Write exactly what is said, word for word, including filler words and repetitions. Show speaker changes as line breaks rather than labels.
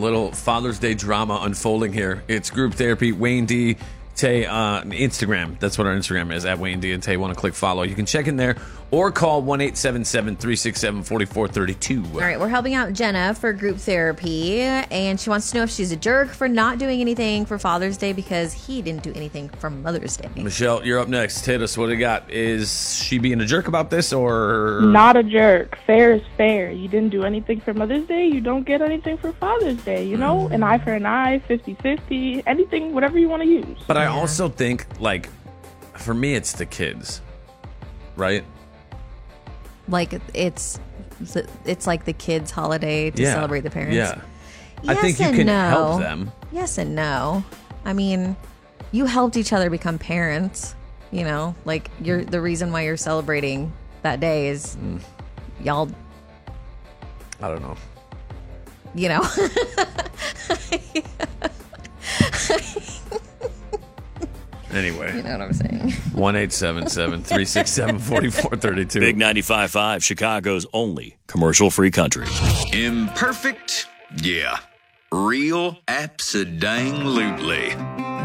little Father's Day drama unfolding here. It's group therapy. Wayne D. Tay, uh, Instagram. That's what our Instagram is, at Wayne D and Tay. Want to click follow. You can check in there or call one eight seven seven, three six seven, four four three two.
All right, we're helping out Jenna for group therapy, and she wants to know if she's a jerk for not doing anything for Father's Day because he didn't do anything for Mother's Day.
Michelle, you're up next. Hit us. What do you got? Is she being a jerk about this, or?
Not a jerk. Fair is fair. You didn't do anything for Mother's Day, you don't get anything for Father's Day, you know? An eye for an eye, fifty-fifty, anything, whatever you want to use.
But I also think, like, for me, it's the kids, right?
Like, it's it's like the kids' holiday to
Yeah.
celebrate the parents.
Yeah.
Yes
I think you
and
can
no.
help them.
Yes and no. I mean, you helped each other become parents. You know, like you're the reason why you're celebrating that day is
Mm.
y'all.
I don't know.
You know.
Anyway.
You know what I'm saying.
one eight seven seven, three six seven, four four three two.
Big ninety-five point five, Chicago's only commercial-free country.
Imperfect? Yeah. Real? Abso-dang-lutely.